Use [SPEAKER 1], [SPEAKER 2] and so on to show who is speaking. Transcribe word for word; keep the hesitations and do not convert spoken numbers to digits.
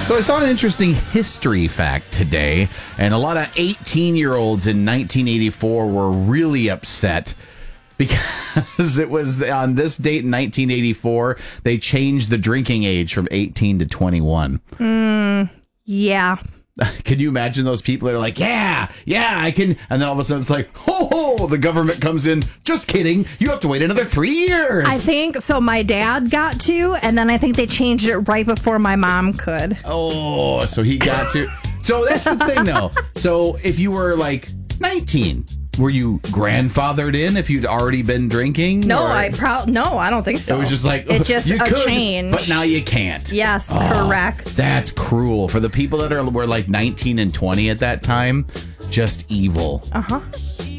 [SPEAKER 1] So I saw an interesting history fact today, and a lot of eighteen-year-olds in nineteen eighty-four were really upset because it was on this date in nineteen eighty-four, they changed the drinking age from eighteen to twenty-one.
[SPEAKER 2] Mm, yeah.
[SPEAKER 1] Can you imagine those people that are like, yeah, yeah, I can. And then all of a sudden it's like, ho, ho, the government comes in. Just kidding. You have to wait another three years.
[SPEAKER 2] I think so. My dad got to, and then I think they changed it right before my mom could.
[SPEAKER 1] Oh, so he got to. So that's the thing, though. So if you were like nineteen, were you grandfathered in if you'd already been drinking?
[SPEAKER 2] No,
[SPEAKER 1] or?
[SPEAKER 2] I pro- No, I don't think so.
[SPEAKER 1] It was just like,
[SPEAKER 2] it just
[SPEAKER 1] you
[SPEAKER 2] a
[SPEAKER 1] could,
[SPEAKER 2] change.
[SPEAKER 1] but now you can't.
[SPEAKER 2] Yes,
[SPEAKER 1] Oh,
[SPEAKER 2] correct.
[SPEAKER 1] That's cruel. For the people that are were like nineteen and twenty at that time, just evil.
[SPEAKER 2] Uh-huh.